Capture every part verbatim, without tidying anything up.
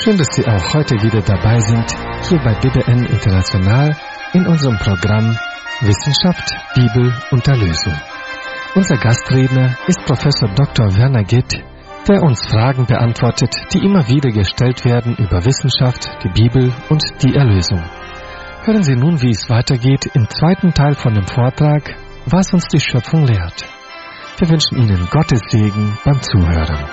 Schön, dass Sie auch heute wieder dabei sind, hier bei B B N International in unserem Programm Wissenschaft, Bibel und Erlösung. Unser Gastredner ist Professor Doktor Werner Gitt, der uns Fragen beantwortet, die immer wieder gestellt werden über Wissenschaft, die Bibel und die Erlösung. Hören Sie nun, wie es weitergeht im zweiten Teil von dem Vortrag, was uns die Schöpfung lehrt. Wir wünschen Ihnen Gottes Segen beim Zuhören.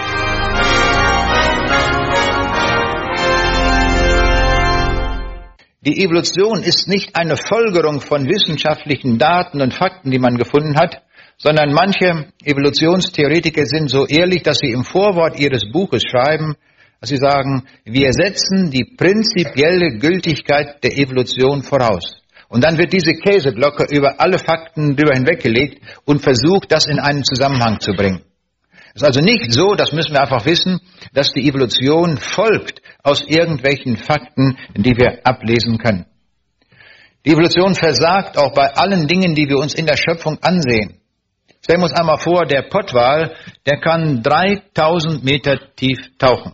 Die Evolution ist nicht eine Folgerung von wissenschaftlichen Daten und Fakten, die man gefunden hat, sondern manche Evolutionstheoretiker sind so ehrlich, dass sie im Vorwort ihres Buches schreiben, dass sie sagen, wir setzen die prinzipielle Gültigkeit der Evolution voraus. Und dann wird diese Käseglocke über alle Fakten drüber hinweggelegt und versucht, das in einen Zusammenhang zu bringen. Es ist also nicht so, das müssen wir einfach wissen, dass die Evolution folgt aus irgendwelchen Fakten, die wir ablesen können. Die Evolution versagt auch bei allen Dingen, die wir uns in der Schöpfung ansehen. Stellen wir uns einmal vor, der Pottwal, der kann dreitausend Meter tief tauchen.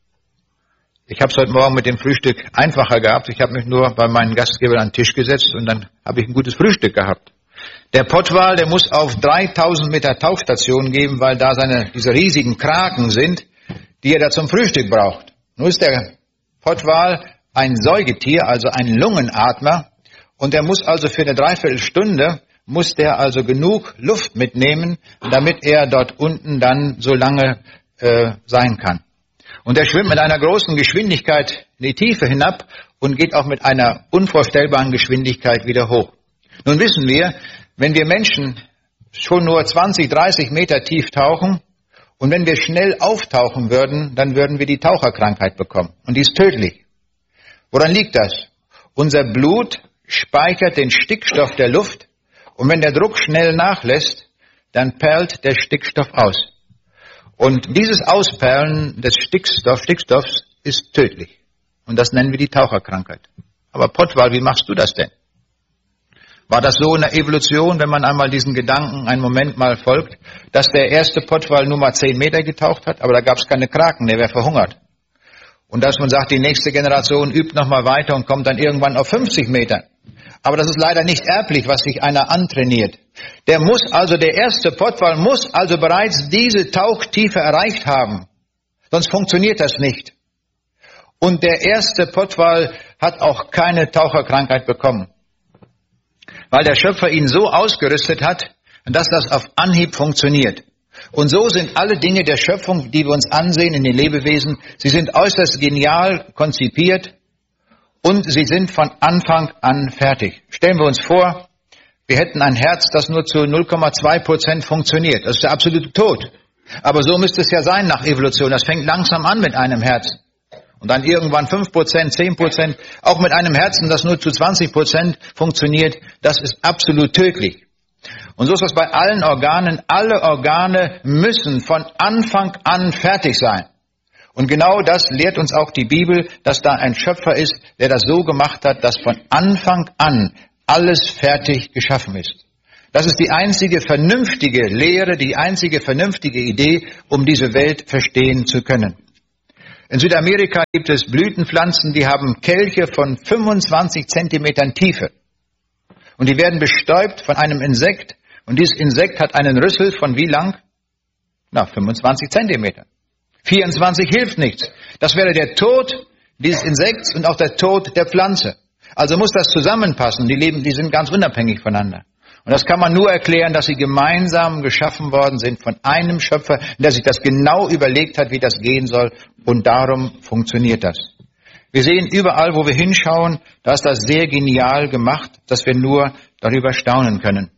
Ich habe es heute Morgen mit dem Frühstück einfacher gehabt. Ich habe mich nur bei meinen Gastgebern an den Tisch gesetzt und dann habe ich ein gutes Frühstück gehabt. Der Pottwal, der muss auf dreitausend Meter Tauchstation geben, weil da seine, diese riesigen Kraken sind, die er da zum Frühstück braucht. Nun ist der Pottwal ein Säugetier, also ein Lungenatmer, und er muss also für eine Dreiviertelstunde, muss der also genug Luft mitnehmen, damit er dort unten dann so lange äh, sein kann. Und er schwimmt mit einer großen Geschwindigkeit in die Tiefe hinab und geht auch mit einer unvorstellbaren Geschwindigkeit wieder hoch. Nun wissen wir, wenn wir Menschen schon nur zwanzig, dreißig Meter tief tauchen und wenn wir schnell auftauchen würden, dann würden wir die Taucherkrankheit bekommen. Und die ist tödlich. Woran liegt das? Unser Blut speichert den Stickstoff der Luft und wenn der Druck schnell nachlässt, dann perlt der Stickstoff aus. Und dieses Ausperlen des Stickstoff, Stickstoffs ist tödlich. Und das nennen wir die Taucherkrankheit. Aber Pottwal, wie machst du das denn? War das so in der Evolution, wenn man einmal diesen Gedanken einen Moment mal folgt, dass der erste Pottwal nur mal zehn Meter getaucht hat, aber da gab es keine Kraken, der wäre verhungert. Und dass man sagt, die nächste Generation übt nochmal weiter und kommt dann irgendwann auf fünfzig Meter. Aber das ist leider nicht erblich, was sich einer antrainiert. Der muss also, der erste Pottwal muss also bereits diese Tauchtiefe erreicht haben. Sonst funktioniert das nicht. Und der erste Pottwal hat auch keine Taucherkrankheit bekommen. Weil der Schöpfer ihn so ausgerüstet hat, dass das auf Anhieb funktioniert. Und so sind alle Dinge der Schöpfung, die wir uns ansehen in den Lebewesen, sie sind äußerst genial konzipiert und sie sind von Anfang an fertig. Stellen wir uns vor, wir hätten ein Herz, das nur zu null Komma zwei Prozent funktioniert. Das ist der absolute Tod. Aber so müsste es ja sein nach Evolution. Das fängt langsam an mit einem Herz. Und dann irgendwann fünf Prozent, zehn Prozent, auch mit einem Herzen, das nur zu zwanzig Prozent funktioniert, das ist absolut tödlich. Und so ist das bei allen Organen. Alle Organe müssen von Anfang an fertig sein. Und genau das lehrt uns auch die Bibel, dass da ein Schöpfer ist, der das so gemacht hat, dass von Anfang an alles fertig geschaffen ist. Das ist die einzige vernünftige Lehre, die einzige vernünftige Idee, um diese Welt verstehen zu können. In Südamerika gibt es Blütenpflanzen, die haben Kelche von fünfundzwanzig Zentimetern Tiefe. Und die werden bestäubt von einem Insekt. Und dieses Insekt hat einen Rüssel von wie lang? Na, fünfundzwanzig Zentimeter. vierundzwanzig hilft nichts. Das wäre der Tod dieses Insekts und auch der Tod der Pflanze. Also muss das zusammenpassen. Die leben, die sind ganz unabhängig voneinander. Und das kann man nur erklären, dass sie gemeinsam geschaffen worden sind von einem Schöpfer, der sich das genau überlegt hat, wie das gehen soll. Und darum funktioniert das. Wir sehen überall, wo wir hinschauen, da ist das sehr genial gemacht, dass wir nur darüber staunen können.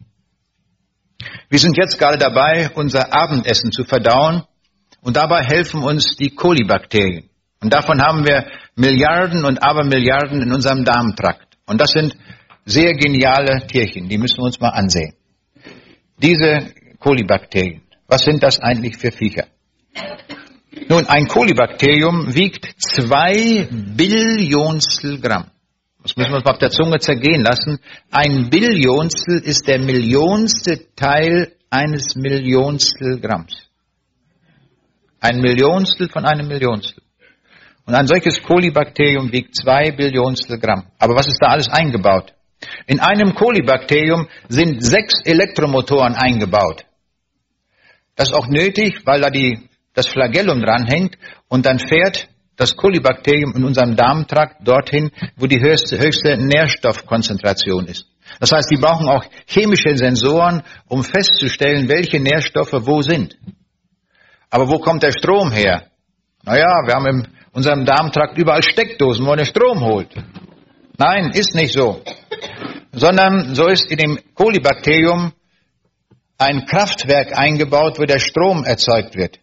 Wir sind jetzt gerade dabei, unser Abendessen zu verdauen. Und dabei helfen uns die Kolibakterien. Und davon haben wir Milliarden und Abermilliarden in unserem Darmtrakt. Und das sind sehr geniale Tierchen, die müssen wir uns mal ansehen. Diese Kolibakterien, was sind das eigentlich für Viecher? Nun, ein Kolibakterium wiegt zwei Billionstel Gramm. Das müssen wir uns mal auf der Zunge zergehen lassen. Ein Billionstel ist der millionste Teil eines Millionstel Gramms. Ein Millionstel von einem Millionstel. Und ein solches Kolibakterium wiegt zwei Billionstel Gramm. Aber was ist da alles eingebaut? In einem Kolibakterium sind sechs Elektromotoren eingebaut. Das ist auch nötig, weil da die, das Flagellum dranhängt und dann fährt das Kolibakterium in unserem Darmtrakt dorthin, wo die höchste, höchste Nährstoffkonzentration ist. Das heißt, die brauchen auch chemische Sensoren, um festzustellen, welche Nährstoffe wo sind. Aber wo kommt der Strom her? Naja, wir haben in unserem Darmtrakt überall Steckdosen, wo man den Strom holt. Nein, ist nicht so. Sondern so ist in dem Kolibakterium ein Kraftwerk eingebaut, wo der Strom erzeugt wird.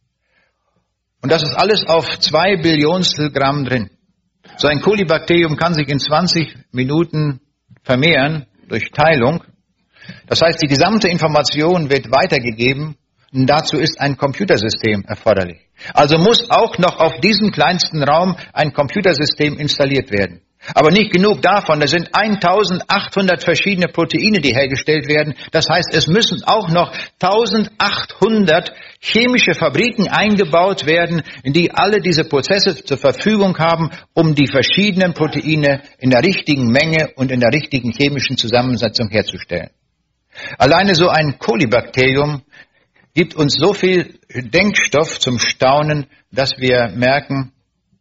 Und das ist alles auf zwei Billionstel Gramm drin. So ein Kolibakterium kann sich in zwanzig Minuten vermehren durch Teilung. Das heißt, die gesamte Information wird weitergegeben und dazu ist ein Computersystem erforderlich. Also muss auch noch auf diesem kleinsten Raum ein Computersystem installiert werden. Aber nicht genug davon, es sind eintausendachthundert verschiedene Proteine, die hergestellt werden. Das heißt, es müssen auch noch eintausendachthundert chemische Fabriken eingebaut werden, in die alle diese Prozesse zur Verfügung haben, um die verschiedenen Proteine in der richtigen Menge und in der richtigen chemischen Zusammensetzung herzustellen. Alleine so ein Kolibakterium gibt uns so viel Denkstoff zum Staunen, dass wir merken,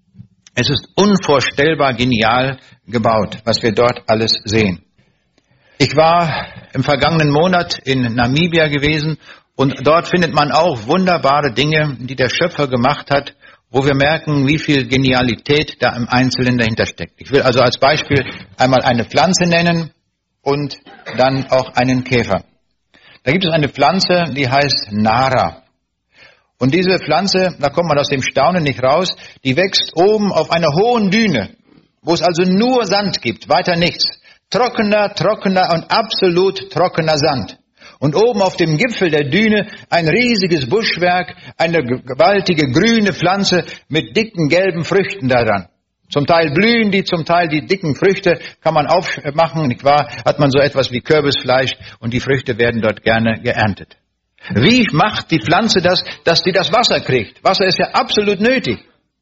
es ist unvorstellbar genial gebaut, was wir dort alles sehen. Ich war im vergangenen Monat in Namibia gewesen und dort findet man auch wunderbare Dinge, die der Schöpfer gemacht hat, wo wir merken, wie viel Genialität da im Einzelnen dahinter steckt. Ich will also als Beispiel einmal eine Pflanze nennen und dann auch einen Käfer. Da gibt es eine Pflanze, die heißt Nara. Und diese Pflanze, da kommt man aus dem Staunen nicht raus, die wächst oben auf einer hohen Düne, wo es also nur Sand gibt, weiter nichts. Trockener, trockener und absolut trockener Sand. Und oben auf dem Gipfel der Düne ein riesiges Buschwerk, eine gewaltige grüne Pflanze mit dicken gelben Früchten daran. Zum Teil blühen die, zum Teil die dicken Früchte kann man aufmachen, nicht wahr? Hat man so etwas wie Kürbisfleisch und die Früchte werden dort gerne geerntet. Wie macht die Pflanze das, dass sie das Wasser kriegt? Wasser ist ja absolut nötig.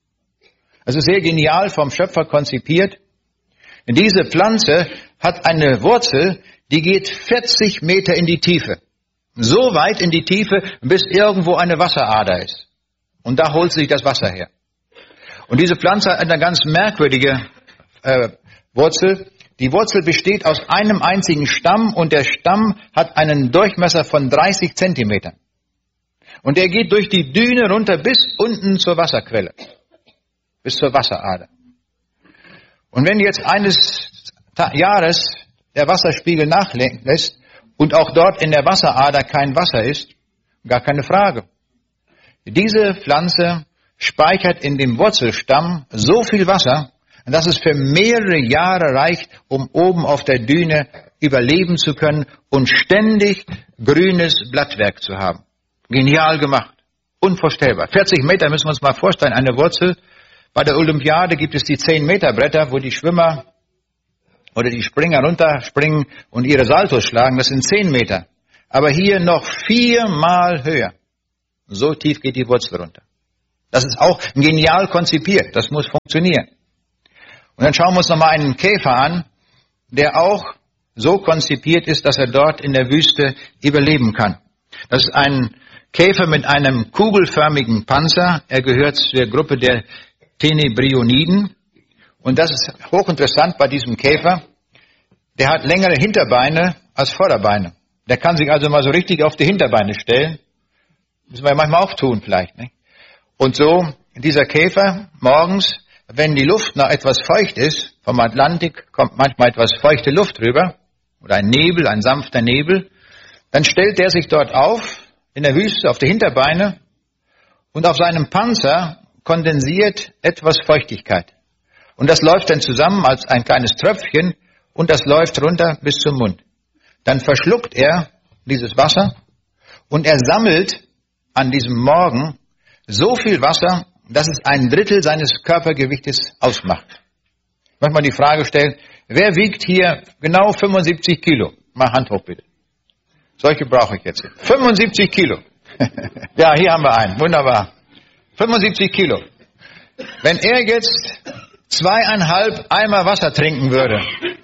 Also sehr genial vom Schöpfer konzipiert. Diese Pflanze hat eine Wurzel, die geht vierzig Meter in die Tiefe. So weit in die Tiefe, bis irgendwo eine Wasserader ist. Und da holt sich das Wasser her. Und diese Pflanze hat eine ganz merkwürdige äh, Wurzel. Die Wurzel besteht aus einem einzigen Stamm und der Stamm hat einen Durchmesser von dreißig Zentimetern. Und der geht durch die Düne runter bis unten zur Wasserquelle, bis zur Wasserader. Und wenn jetzt eines Jahres der Wasserspiegel nachlässt und auch dort in der Wasserader kein Wasser ist, gar keine Frage. Diese Pflanze speichert in dem Wurzelstamm so viel Wasser, dass es für mehrere Jahre reicht, um oben auf der Düne überleben zu können und ständig grünes Blattwerk zu haben. Genial gemacht. Unvorstellbar. vierzig Meter müssen wir uns mal vorstellen, eine Wurzel. Bei der Olympiade gibt es die zehn Meter Bretter, wo die Schwimmer oder die Springer runterspringen und ihre Saltos schlagen. Das sind zehn Meter. Aber hier noch viermal höher. So tief geht die Wurzel runter. Das ist auch genial konzipiert. Das muss funktionieren. Und dann schauen wir uns nochmal einen Käfer an, der auch so konzipiert ist, dass er dort in der Wüste überleben kann. Das ist ein Käfer mit einem kugelförmigen Panzer. Er gehört zur Gruppe der Tenebrioniden. Und das ist hochinteressant bei diesem Käfer. Der hat längere Hinterbeine als Vorderbeine. Der kann sich also mal so richtig auf die Hinterbeine stellen. Müssen wir ja manchmal auch tun vielleicht, nicht? Und so, dieser Käfer morgens, wenn die Luft noch etwas feucht ist, vom Atlantik kommt manchmal etwas feuchte Luft rüber, oder ein Nebel, ein sanfter Nebel, dann stellt der sich dort auf, in der Wüste, auf die Hinterbeine, und auf seinem Panzer kondensiert etwas Feuchtigkeit. Und das läuft dann zusammen als ein kleines Tröpfchen, und das läuft runter bis zum Mund. Dann verschluckt er dieses Wasser, und er sammelt an diesem Morgen so viel Wasser, dass es ein Drittel seines Körpergewichtes ausmacht. Ich möchte mal die Frage stellen, wer wiegt hier genau fünfundsiebzig Kilo? Mal Hand hoch bitte. Solche brauche ich jetzt. fünfundsiebzig Kilo. Ja, hier haben wir einen. Wunderbar. fünfundsiebzig Kilo. Wenn er jetzt zweieinhalb Eimer Wasser trinken würde,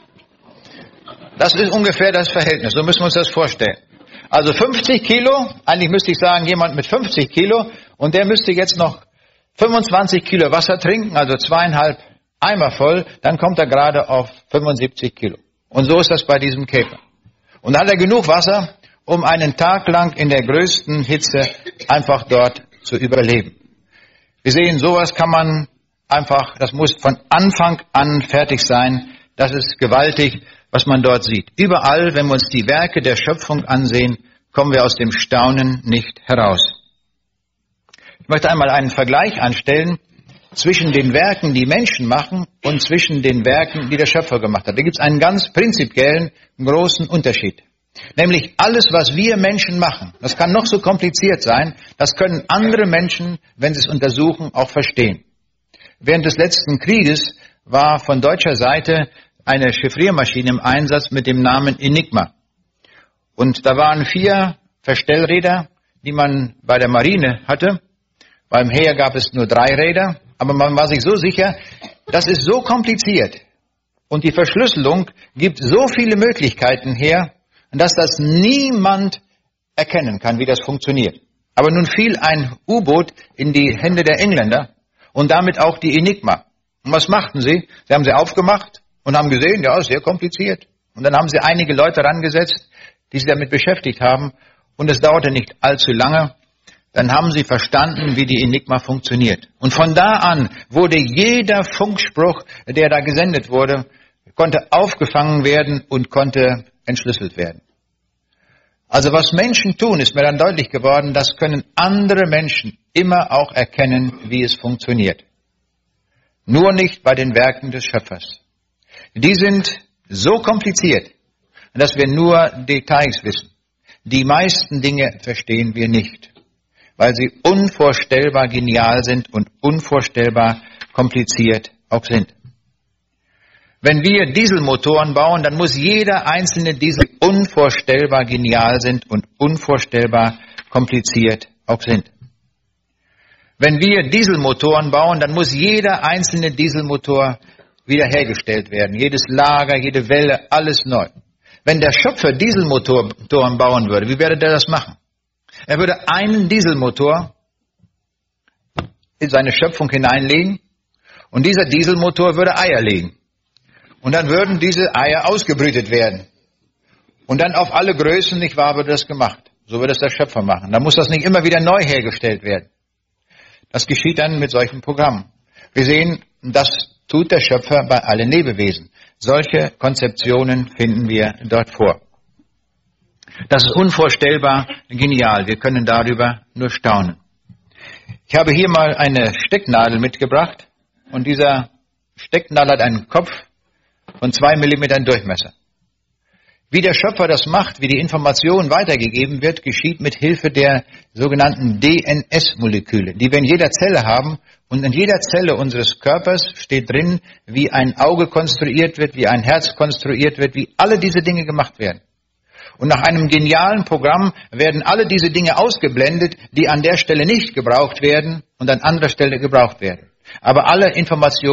das ist ungefähr das Verhältnis, so müssen wir uns das vorstellen. Also fünfzig Kilo, eigentlich müsste ich sagen, jemand mit fünfzig Kilo, und der müsste jetzt noch fünfundzwanzig Kilo Wasser trinken, also zweieinhalb Eimer voll, dann kommt er gerade auf fünfundsiebzig Kilo. Und so ist das bei diesem Käfer. Und dann hat er genug Wasser, um einen Tag lang in der größten Hitze einfach dort zu überleben. Wir sehen, sowas kann man einfach, das muss von Anfang an fertig sein. Das ist gewaltig, was man dort sieht. Überall, wenn wir uns die Werke der Schöpfung ansehen, kommen wir aus dem Staunen nicht heraus. Ich möchte einmal einen Vergleich anstellen zwischen den Werken, die Menschen machen, und zwischen den Werken, die der Schöpfer gemacht hat. Da gibt es einen ganz prinzipiellen, großen Unterschied. Nämlich alles, was wir Menschen machen, das kann noch so kompliziert sein, das können andere Menschen, wenn sie es untersuchen, auch verstehen. Während des letzten Krieges war von deutscher Seite eine Chiffriermaschine im Einsatz mit dem Namen Enigma. Und da waren vier Verstellräder, die man bei der Marine hatte. Beim Heer gab es nur drei Räder, aber man war sich so sicher, das ist so kompliziert. Und die Verschlüsselung gibt so viele Möglichkeiten her, dass das niemand erkennen kann, wie das funktioniert. Aber nun fiel ein U-Boot in die Hände der Engländer und damit auch die Enigma. Und was machten sie? Sie haben sie aufgemacht und haben gesehen, ja, sehr kompliziert. Und dann haben sie einige Leute rangesetzt, die sich damit beschäftigt haben. Und es dauerte nicht allzu lange. Dann haben sie verstanden, wie die Enigma funktioniert. Und von da an wurde jeder Funkspruch, der da gesendet wurde, konnte aufgefangen werden und konnte entschlüsselt werden. Also was Menschen tun, ist mir dann deutlich geworden, das können andere Menschen immer auch erkennen, wie es funktioniert. Nur nicht bei den Werken des Schöpfers. Die sind so kompliziert, dass wir nur Details wissen. Die meisten Dinge verstehen wir nicht, weil sie unvorstellbar genial sind und unvorstellbar kompliziert auch sind. Wenn wir Dieselmotoren bauen, dann muss jeder einzelne Diesel unvorstellbar genial sind und unvorstellbar kompliziert auch sind. Wenn wir Dieselmotoren bauen, dann muss jeder einzelne Dieselmotor wiederhergestellt werden. Jedes Lager, jede Welle, alles neu. Wenn der Schöpfer Dieselmotoren bauen würde, wie würde der das machen? Er würde einen Dieselmotor in seine Schöpfung hineinlegen und dieser Dieselmotor würde Eier legen. Und dann würden diese Eier ausgebrütet werden. Und dann auf alle Größen, nicht wahr, wird das gemacht. So wird es der Schöpfer machen. Dann muss das nicht immer wieder neu hergestellt werden. Das geschieht dann mit solchen Programmen. Wir sehen, das tut der Schöpfer bei allen Lebewesen. Solche Konzeptionen finden wir dort vor. Das ist unvorstellbar genial. Wir können darüber nur staunen. Ich habe hier mal eine Stecknadel mitgebracht. Und dieser Stecknadel hat einen Kopf von zwei Millimetern Durchmesser. Wie der Schöpfer das macht, wie die Information weitergegeben wird, geschieht mit Hilfe der sogenannten D N S-Moleküle, die wir in jeder Zelle haben. Und in jeder Zelle unseres Körpers steht drin, wie ein Auge konstruiert wird, wie ein Herz konstruiert wird, wie alle diese Dinge gemacht werden. Und nach einem genialen Programm werden alle diese Dinge ausgeblendet, die an der Stelle nicht gebraucht werden und an anderer Stelle gebraucht werden. Aber alle Informationen